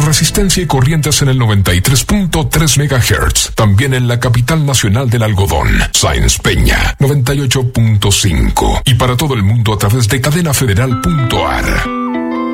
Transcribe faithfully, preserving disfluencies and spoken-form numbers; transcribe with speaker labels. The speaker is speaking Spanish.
Speaker 1: Resistencia y Corrientes en el noventa y tres punto tres megahertz. También en la capital nacional del algodón, Sáenz Peña, noventa y ocho punto cinco. Y para todo el mundo a través de cadena federal punto a r.